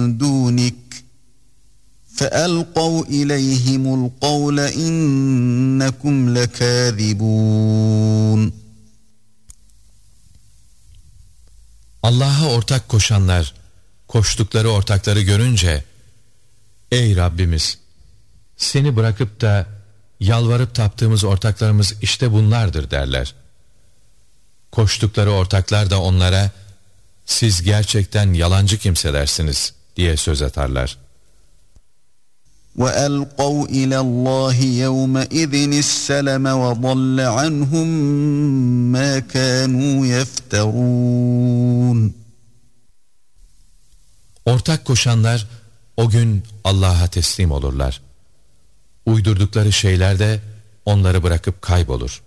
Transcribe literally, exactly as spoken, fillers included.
دونك فألقوا إليهم القول إنكم لكاذبون. Allah'a ortak koşanlar koştukları ortakları görünce, ey Rabbimiz, seni bırakıp da yalvarıp taptığımız ortaklarımız işte bunlardır derler. Koştukları ortaklar da onlara, siz gerçekten yalancı kimselersiniz diye söz atarlar. وَأَلْقَوْا إِلَى اللّٰهِ يَوْمَئِذٍ السَّلَمَ وَضَلَّ عَنْهُمْ مَا كَانُوا يَفْتَرُونَ. Ortak koşanlar o gün Allah'a teslim olurlar. Uydurdukları şeyler de onları bırakıp kaybolur.